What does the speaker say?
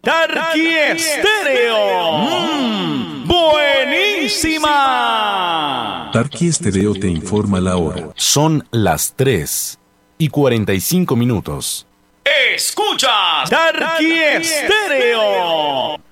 Tarqui Estéreo. Buenísima. Tarqui Estéreo te informa la hora. Son las 3:45. Escuchas Tarqui Estéreo.